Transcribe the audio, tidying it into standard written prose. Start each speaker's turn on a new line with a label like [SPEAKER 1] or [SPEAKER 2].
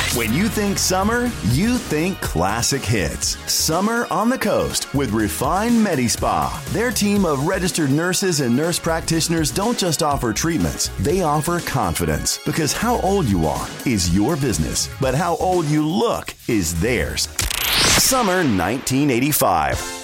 [SPEAKER 1] When you think summer, you think classic hits. Summer on the Coast with Refine Medi-Spa. Their team of registered nurses and nurse practitioners don't just offer treatments, they offer confidence. Because how old you are is your business, but how old you look is theirs. Summer 1985.